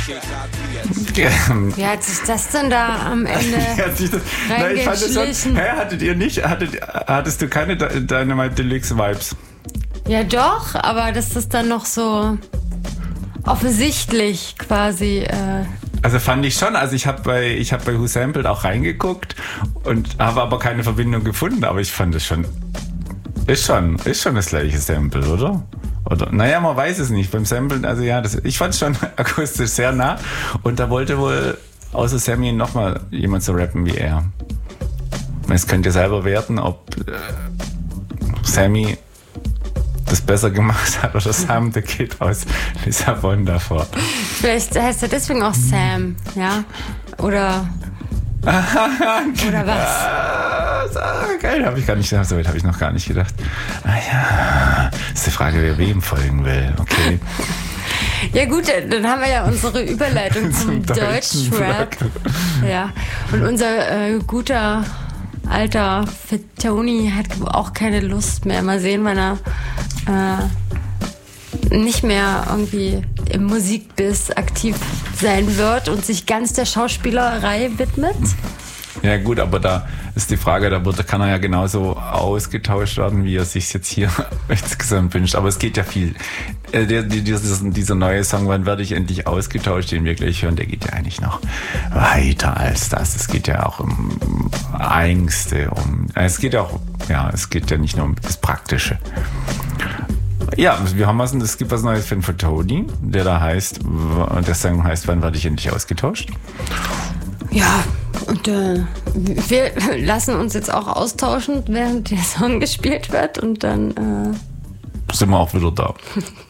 Wie hat sich das denn da am Ende reingeschlichen? Hattet ihr nicht, hattest du keine Dynamite Deluxe Vibes? Ja doch, aber das ist dann noch so offensichtlich quasi. Also fand ich schon, also ich habe bei Who Sampled auch reingeguckt und habe aber keine Verbindung gefunden, aber ich fand es schon, ist schon das gleiche Sample, oder? Oder, naja, man weiß es nicht. Beim Samplen, also ja, ich fand es schon akustisch sehr nah. Und da wollte wohl außer Sammy nochmal jemand so rappen wie er. Es könnt ihr selber werten, ob Sammy das besser gemacht hat oder Sam the Kid aus Lissabon davor. Vielleicht heißt er deswegen auch Sam, ja? Oder was? Geil, habe ich gar nicht gedacht. So weit habe ich noch gar nicht gedacht. Ja, ist die Frage, wer wem folgen will. Okay. Ja gut, dann haben wir ja unsere Überleitung zum Deutschrap. Ja. Und unser guter alter Tony hat auch keine Lust mehr. Mal sehen, wann er nicht mehr irgendwie im Musikbiss aktiv sein wird und sich ganz der Schauspielerei widmet. Ja gut, aber da ist die Frage, kann er ja genauso ausgetauscht werden, wie er sich jetzt hier insgesamt wünscht. Aber es geht ja viel. Dieser neue Song, wann werde ich endlich ausgetauscht, den wir gleich hören, der geht ja eigentlich noch weiter als das. Es geht ja auch um Ängste, es geht ja nicht nur um das Praktische. Ja, es gibt was Neues für Tony, der Song heißt, wann werde ich endlich ausgetauscht? Ja, und wir lassen uns jetzt auch austauschen, während der Song gespielt wird und dann sind wir auch wieder da.